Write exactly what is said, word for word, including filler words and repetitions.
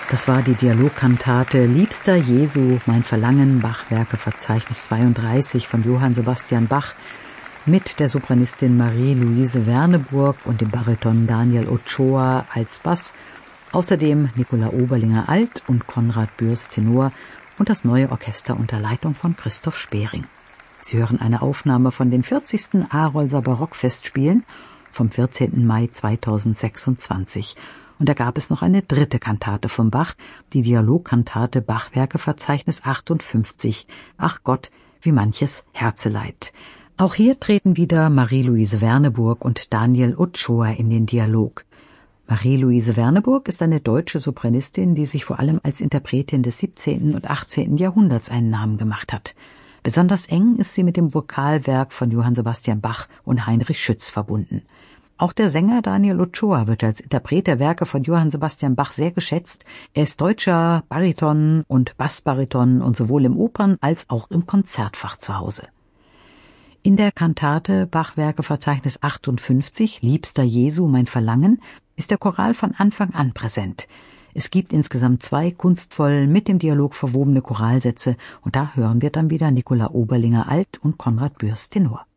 Das war die Dialogkantate Liebster Jesu, mein Verlangen, Bachwerkeverzeichnis zweiunddreißig von Johann Sebastian Bach mit der Sopranistin Marie-Louise Werneburg und dem Bariton Daniel Ochoa als Bass, außerdem Nicola Oberlinger Alt und Konrad Bürst Tenor und das neue Orchester unter Leitung von Christoph Spering. Sie hören eine Aufnahme von den vierzigsten Arolser Barockfestspielen vom vierzehnten Mai zweitausendsechsundzwanzig. Und da gab es noch eine dritte Kantate von Bach, die Dialogkantate Bachwerkeverzeichnis achtundfünfzig, Ach Gott, wie manches Herzeleid. Auch hier treten wieder Marie-Louise Werneburg und Daniel Ochoa in den Dialog. Marie-Louise Werneburg ist eine deutsche Sopranistin, die sich vor allem als Interpretin des siebzehnten und achtzehnten Jahrhunderts einen Namen gemacht hat. Besonders eng ist sie mit dem Vokalwerk von Johann Sebastian Bach und Heinrich Schütz verbunden. Auch der Sänger Daniel Ochoa wird als Interpret der Werke von Johann Sebastian Bach sehr geschätzt. Er ist deutscher Bariton und Bassbariton und sowohl im Opern- als auch im Konzertfach zu Hause. In der Kantate Bachwerkeverzeichnis achtundfünfzig, Liebster Jesu, mein Verlangen, ist der Choral von Anfang an präsent. Es gibt insgesamt zwei kunstvoll mit dem Dialog verwobene Choralsätze und da hören wir dann wieder Nicola Oberlinger Alt und Konrad Bürst Tenor.